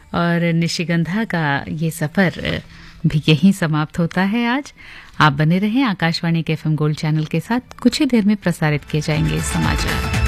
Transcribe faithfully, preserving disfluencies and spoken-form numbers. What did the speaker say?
और निशिगंधा का ये सफर भी यहीं समाप्त होता है आज। आप बने रहें आकाशवाणी के एफएम गोल्ड चैनल के साथ। कुछ ही देर में प्रसारित किए जाएंगे समाचार।